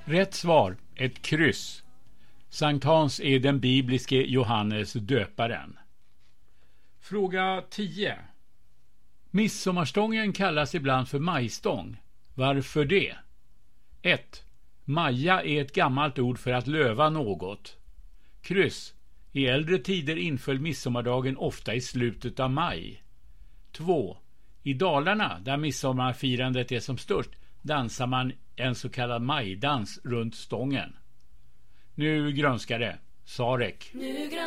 Rätt svar, ett kryss. Sankt Hans är den bibliske Johannes döparen. Fråga 10. Midsommarstången kallas ibland för majstång. Varför det? 1. Maja är ett gammalt ord för att löva något. Kryss. I äldre tider inföll midsommardagen ofta i slutet av maj. 2. I Dalarna, där midsommarfirandet är som störst, dansar man en så kallad majdans runt stången. Nu grönskar det. Sarek.